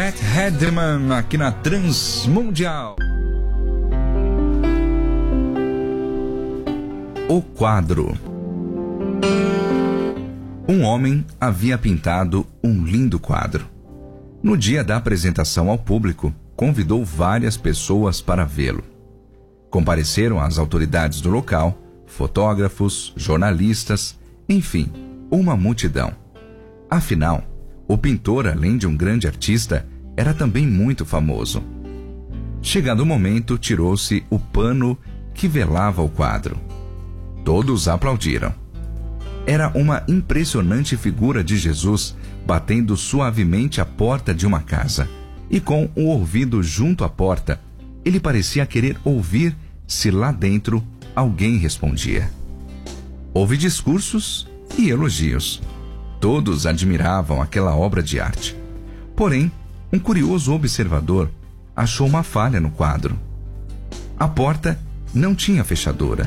Matt Hedman aqui na Transmundial. O quadro. Um homem havia pintado um lindo quadro. No dia da apresentação ao público, convidou várias pessoas para vê-lo. Compareceram as autoridades do local, fotógrafos, jornalistas, enfim, uma multidão. Afinal, o pintor, além de um grande artista, era também muito famoso. Chegado o momento, tirou-se o pano que velava o quadro. Todos aplaudiram. Era uma impressionante figura de Jesus batendo suavemente a porta de uma casa. E com o ouvido junto à porta, ele parecia querer ouvir se lá dentro alguém respondia. Houve discursos e elogios. Todos admiravam aquela obra de arte. Porém, um curioso observador achou uma falha no quadro. A porta não tinha fechadura.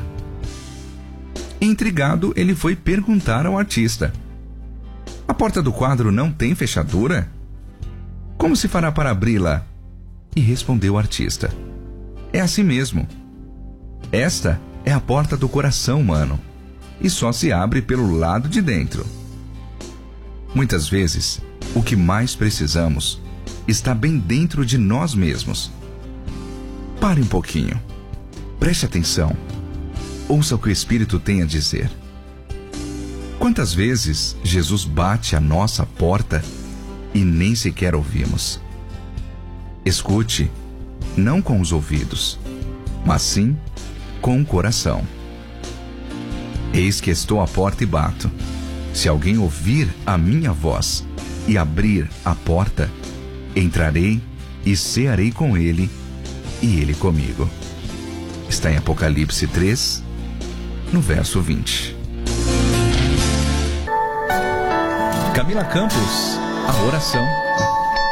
Intrigado, ele foi perguntar ao artista: "A porta do quadro não tem fechadura? Como se fará para abri-la?" E respondeu o artista: "É assim mesmo. Esta é a porta do coração humano e só se abre pelo lado de dentro." Muitas vezes, o que mais precisamos está bem dentro de nós mesmos. Pare um pouquinho. Preste atenção. Ouça o que o Espírito tem a dizer. Quantas vezes Jesus bate à nossa porta e nem sequer ouvimos? Escute, não com os ouvidos, mas sim com o coração. Eis que estou à porta e bato. Se alguém ouvir a minha voz e abrir a porta, entrarei e cearei com ele e ele comigo. Está em Apocalipse 3, no verso 20. Camila Campos, a oração